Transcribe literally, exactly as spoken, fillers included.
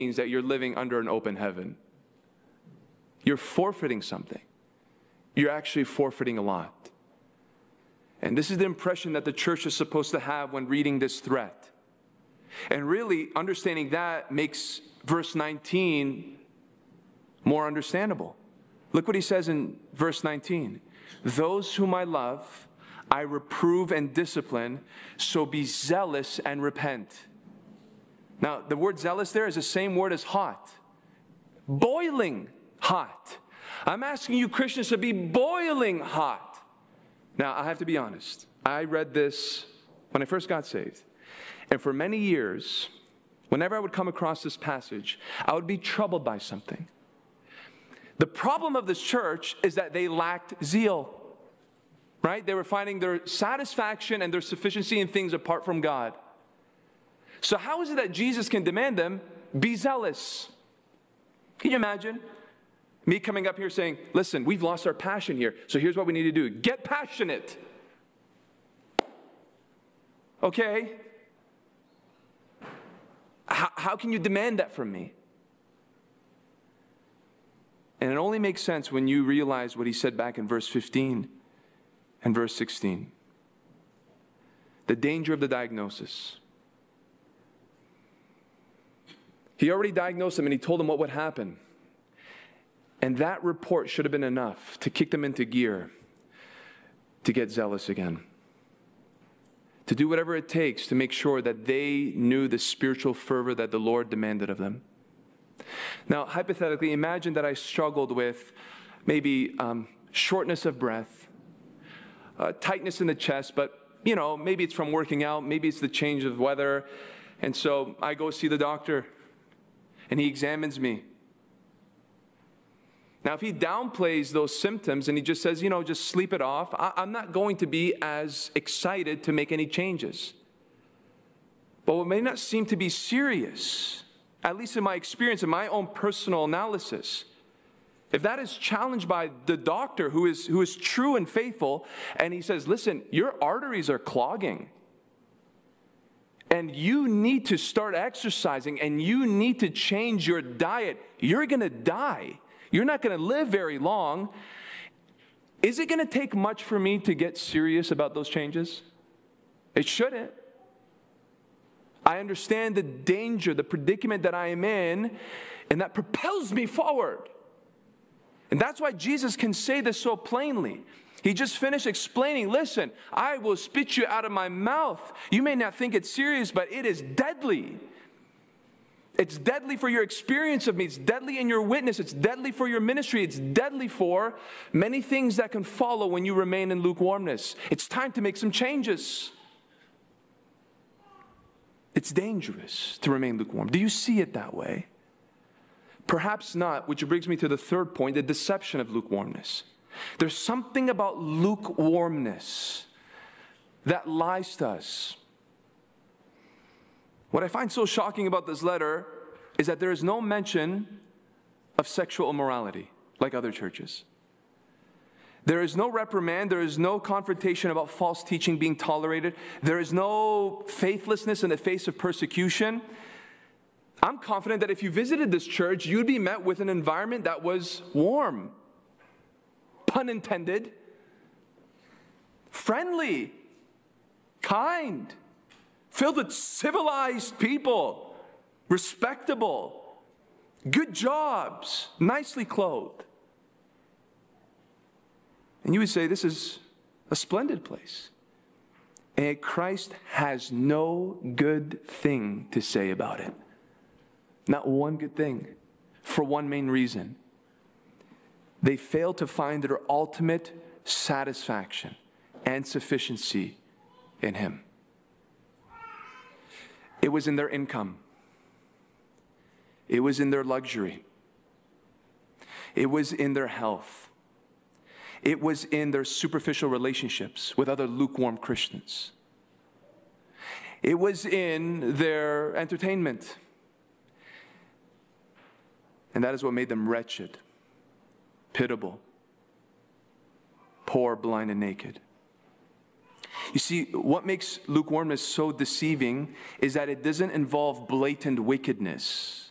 means that you're living under an open heaven. You're forfeiting something. You're actually forfeiting a lot. And this is the impression that the church is supposed to have when reading this threat. And really, understanding that makes verse nineteen more understandable. Look what he says in verse nineteen. Those whom I love, I reprove and discipline, so be zealous and repent. Now, the word zealous there is the same word as hot. Boiling hot. I'm asking you Christians to be boiling hot. Now, I have to be honest. I read this when I first got saved. And for many years, whenever I would come across this passage, I would be troubled by something. The problem of this church is that they lacked zeal. Right? They were finding their satisfaction and their sufficiency in things apart from God. So how is it that Jesus can demand them be zealous? Can you imagine me coming up here saying, listen, we've lost our passion here, so here's what we need to do. Get passionate. Okay. How, how can you demand that from me? And it only makes sense when you realize what he said back in verse fifteen and verse sixteen. The danger of the diagnosis. He already diagnosed them and he told them what would happen. And that report should have been enough to kick them into gear to get zealous again. To do whatever it takes to make sure that they knew the spiritual fervor that the Lord demanded of them. Now, hypothetically, imagine that I struggled with maybe um, shortness of breath, uh, tightness in the chest, but, you know, maybe it's from working out, maybe it's the change of weather, and so I go see the doctor, and he examines me. Now, if he downplays those symptoms and he just says, you know, just sleep it off, I, I'm not going to be as excited to make any changes. But what may not seem to be serious, at least in my experience, in my own personal analysis, if that is challenged by the doctor who is, who is true and faithful, and he says, listen, your arteries are clogging, and you need to start exercising, and you need to change your diet, you're going to die. You're not going to live very long. Is it going to take much for me to get serious about those changes? It shouldn't. I understand the danger, the predicament that I am in, and that propels me forward. And that's why Jesus can say this so plainly. He just finished explaining, listen, I will spit you out of my mouth. You may not think it's serious, but it is deadly. It's deadly for your experience of me. It's deadly in your witness. It's deadly for your ministry. It's deadly for many things that can follow when you remain in lukewarmness. It's time to make some changes. It's dangerous to remain lukewarm. Do you see it that way? Perhaps not, which brings me to the third point, the deception of lukewarmness. There's something about lukewarmness that lies to us. What I find so shocking about this letter is that there is no mention of sexual immorality like other churches. There is no reprimand. There is no confrontation about false teaching being tolerated. There is no faithlessness in the face of persecution. I'm confident that if you visited this church, you'd be met with an environment that was warm, pun intended, friendly, kind, filled with civilized people, respectable, good jobs, nicely clothed. And you would say, this is a splendid place. And Christ has no good thing to say about it. Not one good thing. For one main reason. They fail to find their ultimate satisfaction and sufficiency in Him. It was in their income. It was in their luxury. It was in their health. It was in their superficial relationships with other lukewarm Christians. It was in their entertainment. And that is what made them wretched, pitiable, poor, blind, and naked. You see, what makes lukewarmness so deceiving is that it doesn't involve blatant wickedness.